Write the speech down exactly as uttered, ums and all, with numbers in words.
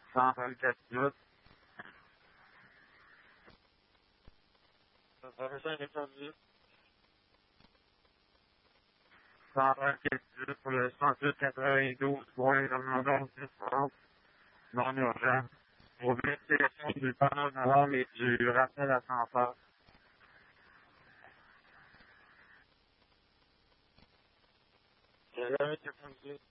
Centrale Capitule. Information répondue. Centrale Capitule pour le soixante-huit quatre-vingt-douze, point Normandon six trente, non urgent. Pour vérification du panneau d'alarme et du rappel ascenseur. J'ai jamais été conduit.